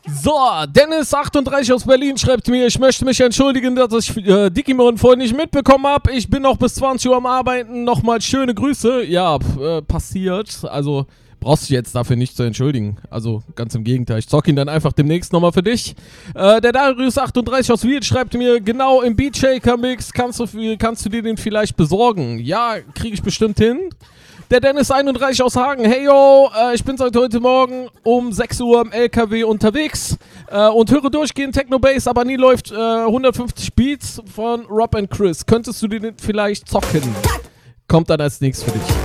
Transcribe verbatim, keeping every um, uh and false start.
So, Dennis achtunddreißig aus Berlin schreibt mir, ich möchte mich entschuldigen, dass ich äh, Digimon vorhin nicht mitbekommen habe. Ich bin noch bis zwanzig Uhr am Arbeiten. Nochmal schöne Grüße. Ja, äh, passiert. Also brauchst dich jetzt dafür nicht zu entschuldigen. Also ganz im Gegenteil. Ich zock ihn dann einfach demnächst nochmal für dich. Äh, der Darius achtunddreißig aus Wien schreibt mir, genau im Beat Shaker Mix kannst du, kannst du dir den vielleicht besorgen. Ja, kriege ich bestimmt hin. Der Dennis einunddreißig aus Hagen. Hey yo, äh, ich bin seit heute Morgen um sechs Uhr im L K W unterwegs äh, und höre durchgehend Techno Bass, aber nie läuft äh, hundertfünfzig Beats von Rob and Chris. Könntest du den vielleicht zocken? Kommt dann als nächstes für dich.